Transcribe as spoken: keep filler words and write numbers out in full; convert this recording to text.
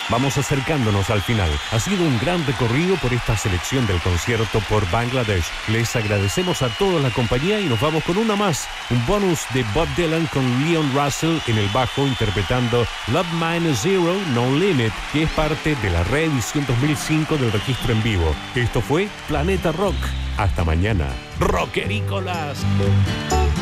Vamos acercándonos al final. Ha sido un gran recorrido por esta selección del concierto por Bangladesh. Les agradecemos a toda la compañía y nos vamos con una más. Un bonus de Bob Dylan con Leon Russell en el bajo interpretando Love Minus Zero, No Limit, que es parte de la reedición dos mil cinco del registro en vivo. Esto fue Planeta Rock. Hasta mañana. ¡Rockerícolas!